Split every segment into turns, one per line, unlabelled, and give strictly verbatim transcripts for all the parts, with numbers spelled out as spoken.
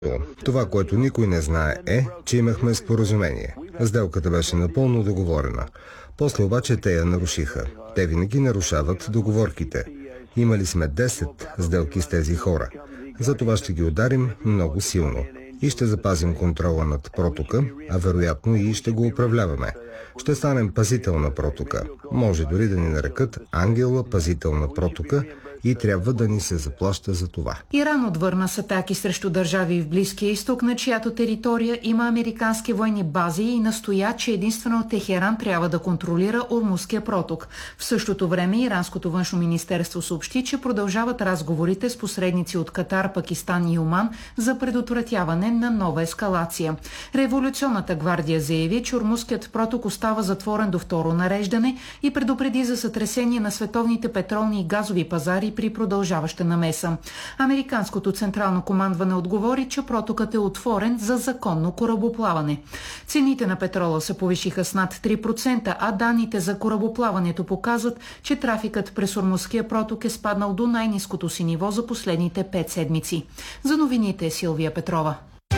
Това, което никой не знае, е, че имахме споразумение. Сделката беше напълно договорена. После обаче те я нарушиха. Те винаги нарушават договорките. Имали сме десет сделки с тези хора. Затова ще ги ударим много силно. И ще запазим контрола над протока, а вероятно и ще го управляваме. Ще станем пазител на протока. Може дори да ни нарекат ангела пазител на протока и трябва да ни се заплаща за това.
Иран отвърна с атаки срещу държави в Близкия изток, на чиято територия има американски военни бази, и настоя, че единствено Техеран трябва да контролира Ормузския проток. В същото време иранското външно министерство съобщи, че продължават разговорите с посредници от Катар, Пакистан и Оман за предотвратяване на нова ескалация. Революционната гвардия заяви, че Ормузският проток остава затворен до второ нареждане и предупреди за сътресение на световните петролни и газови пазари при продължаваща намеса. Американското централно командване отговори, че протокът е отворен за законно корабоплаване. Цените на петрола се повишиха с над три процента, а данните за корабоплаването показват, че трафикът през Ормузския проток е спаднал до най-ниското си ниво за последните пет седмици. За новините Силвия Петрова.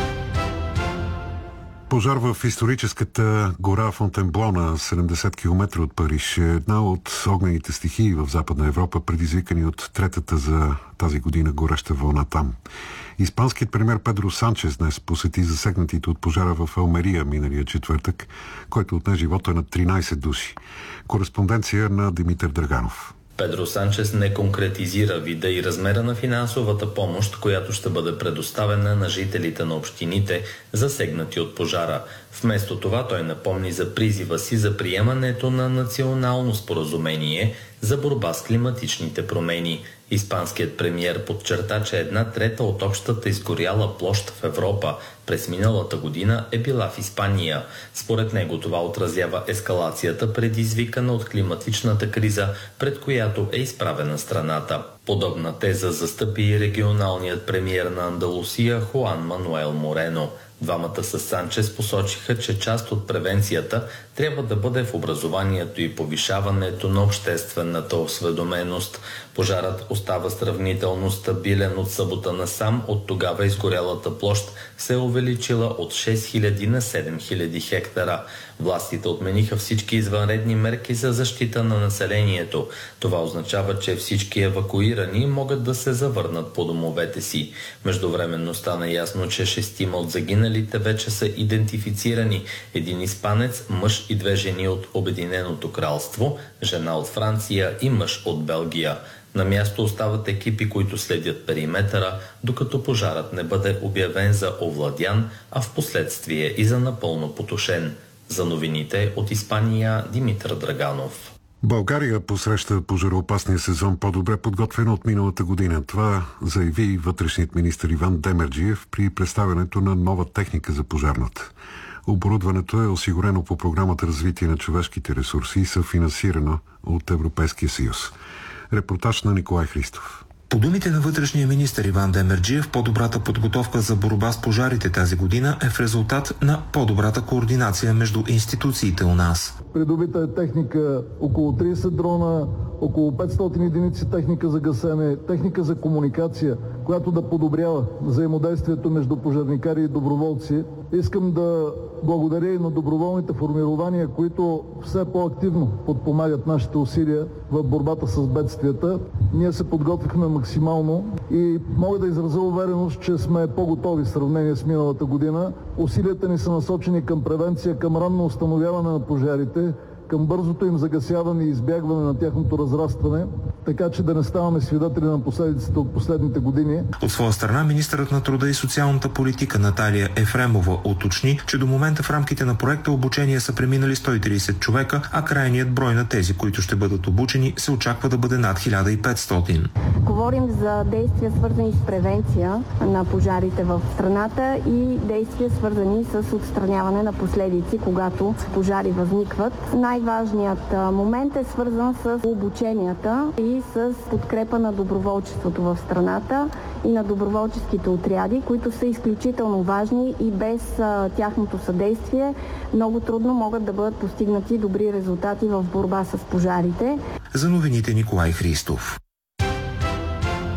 Пожар в историческата гора Фонтенбло на седемдесет километра от Париж е една от огнените стихии в Западна Европа, предизвикани от третата за тази година гореща вълна там. Испанският премиер Педро Санчес днес посети засегнатите от пожара в Алмерия миналия четвъртък, който отне живота на тринайсет души. Кореспонденция на Димитър Драганов.
Педро Санчес не конкретизира вида и размера на финансовата помощ, която ще бъде предоставена на жителите на общините, засегнати от пожара. Вместо това той напомни за призива си за приемането на национално споразумение за борба с климатичните промени. Испанският премиер подчерта, че една трета от общата изгоряла площ в Европа през миналата година е била в Испания. Според него това отразява ескалацията, предизвикана от климатичната криза, пред която е изправена страната. Подобна теза застъпи и регионалният премиер на Андалусия Хуан Мануел Морено. Двамата с Санчес посочиха, че част от превенцията трябва да бъде в образованието и повишаването на обществената осведоменост. Пожарът остава сравнително стабилен от събота насам. От тогава изгорялата площ се е увеличила от шест хиляди на седем хиляди хектара. Властите отмениха всички извънредни мерки за защита на населението. Това означава, че всички евакуирани могат да се завърнат по домовете си. Междувременно стана ясно, че шестима от загиналите вече са идентифицирани. Един испанец, мъж и две жени от Обединеното кралство, жена от Франция и мъж от Белгия. На място остават екипи, които следят периметъра, докато пожарът не бъде обявен за овладян, а в последствие и за напълно потушен. За новините от Испания Димитър Драганов.
България посреща пожароопасния сезон по-добре подготвена от миналата година. Това заяви вътрешният министър Иван Демерджиев при представянето на нова техника за пожарната. Оборудването е осигурено по програмата развитие на човешките ресурси и съфинансирано от Европейския съюз. Репортаж на Николай Христов.
По думите на вътрешния министър Иван Демерджиев, по-добрата подготовка за борба с пожарите тази година е в резултат на по-добрата координация между институциите у нас.
Придобита е техника около трийсет дрона, около петстотин единици техника за гасене, техника за комуникация, която да подобрява взаимодействието между пожарникари и доброволци. Искам да благодаря и на доброволните формирования, които все по-активно подпомагат нашите усилия в борбата с бедствията. Ние се подготвихме максимално и мога да изразя увереност, че сме по-готови в сравнение с миналата година. Усилията ни са насочени към превенция, към ранно установяване на пожарите, към бързото им загасяване и избягване на тяхното разрастване, така че да не ставаме свидетели на последиците от последните години.
От своя страна, министърът на труда и социалната политика Наталия Ефремова уточни, че до момента в рамките на проекта обучение са преминали сто и трийсет човека, а крайният брой на тези, които ще бъдат обучени, се очаква да бъде над хиляда и петстотин.
Говорим за действия, свързани с превенция на пожарите в страната и действия, свързани с отстраняване на последици, когато пожари възникват. Най-важният момент е свързан с обученията и с подкрепа на доброволчеството в страната и на доброволческите отряди, които са изключително важни и без а, тяхното съдействие много трудно могат да бъдат постигнати добри резултати в борба с пожарите.
За новините Николай Христов.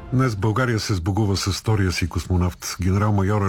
Днес България се сбогува с втория си космонавт, генерал-майор